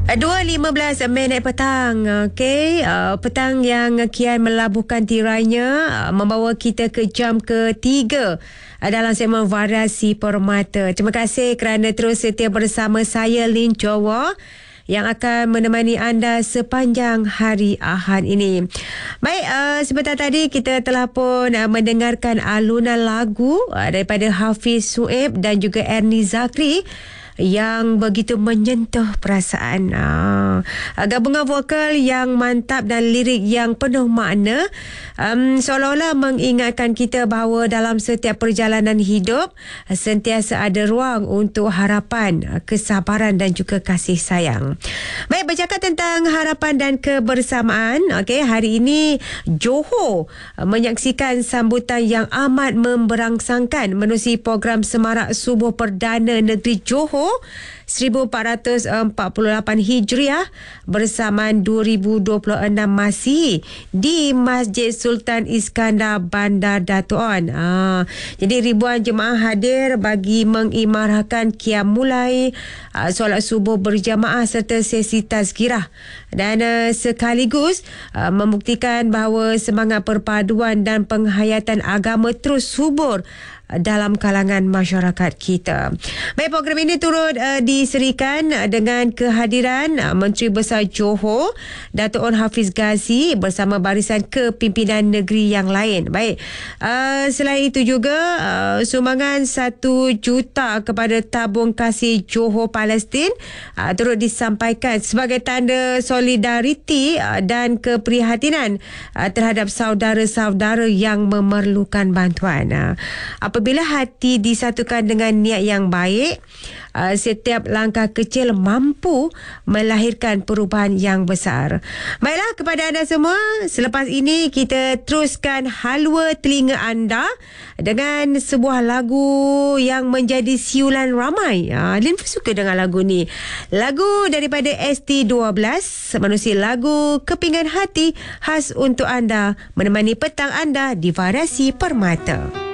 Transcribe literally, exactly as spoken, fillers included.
dua lima belas minit petang. Okey, uh, petang yang kian melabuhkan tirainya, uh, membawa kita ke jam ketiga uh, dalam segmen Variasi Permata. Terima kasih kerana terus setia bersama saya, Lin Jowo, yang akan menemani anda sepanjang hari Ahad ini. Baik, uh, sebentar tadi kita telah pun uh, mendengarkan alunan lagu uh, daripada Hafiz Sueb dan juga Ernie Zakri yang begitu menyentuh perasaan. Ah, gabungan vokal yang mantap dan lirik yang penuh makna, um, seolah-olah mengingatkan kita bahawa dalam setiap perjalanan hidup sentiasa ada ruang untuk harapan, kesabaran dan juga kasih sayang. Baik, bercakap tentang harapan dan kebersamaan, okay, hari ini Johor menyaksikan sambutan yang amat memberangsangkan menerusi program Semarak Subuh Perdana Negeri Johor seribu empat ratus empat puluh lapan Hijriah bersamaan dua ribu dua puluh enam Masihi di Masjid Sultan Iskandar Bandar Dato' On. Ah, jadi ribuan jemaah hadir bagi mengimarahkan qiyam mulai, ah, solat subuh berjamaah serta sesi tazkirah dan ah, sekaligus ah, membuktikan bahawa semangat perpaduan dan penghayatan agama terus subur dalam kalangan masyarakat kita. Baik, program ini turut uh, diserikan uh, dengan kehadiran uh, Menteri Besar Johor Dato' On Hafiz Ghazi bersama barisan kepimpinan negeri yang lain. Baik, uh, selain itu juga uh, sumbangan satu juta kepada tabung kasih Johor Palestin uh, turut disampaikan sebagai tanda solidariti uh, dan keprihatinan uh, terhadap saudara-saudara yang memerlukan bantuan. Uh, apa Apabila hati disatukan dengan niat yang baik, uh, setiap langkah kecil mampu melahirkan perubahan yang besar. Baiklah, kepada anda semua, selepas ini kita teruskan halwa telinga anda dengan sebuah lagu yang menjadi siulan ramai. Uh, Lin suka dengan lagu ni. Lagu daripada S T dua belas, menerusi lagu Kepingan Hati khas untuk anda, menemani petang anda di Variasi Permata.